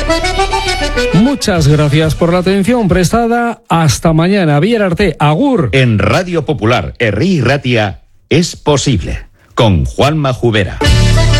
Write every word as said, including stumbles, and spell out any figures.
Muchas gracias por la atención prestada. Hasta mañana. Bier arte, agur. En Radio Popular, Herri Ratia, es posible. Con Juanma Jubera.